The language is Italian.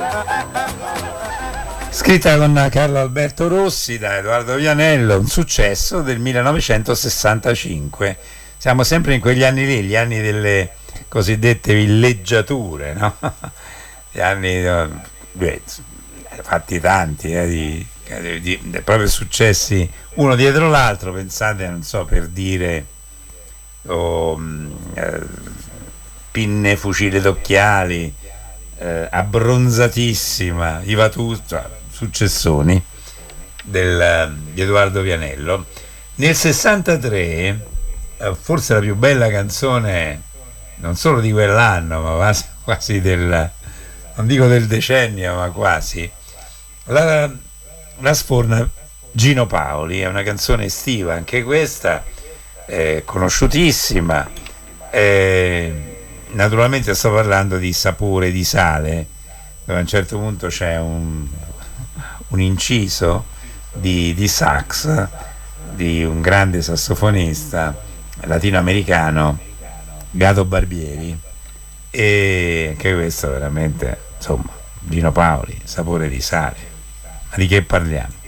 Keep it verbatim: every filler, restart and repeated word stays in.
Scritta con Carlo Alberto Rossi da Edoardo Vianello, un successo del millenovecentosessantacinque. Siamo sempre in quegli anni lì, gli anni delle cosiddette villeggiature, no? Gli anni beh, fatti tanti eh, di, di, di proprio successi uno dietro l'altro. Pensate, non so, per dire oh, eh, Pinne Fucile d'Occhiali, eh, Abbronzatissima, Iva Tutta, successoni del, di Edoardo Vianello. Nel sessantatré, eh, forse la più bella canzone non solo di quell'anno, ma quasi, quasi del, non dico del decennio, ma quasi, la, la sforna Gino Paoli. È una canzone estiva anche questa, eh, conosciutissima. Eh, naturalmente sto parlando di Sapore di sale, dove a un certo punto c'è un, un inciso di, di sax di un grande sassofonista latinoamericano, Gato Barbieri, e anche questo veramente, insomma, Gino Paoli, Sapore di sale, ma di che parliamo?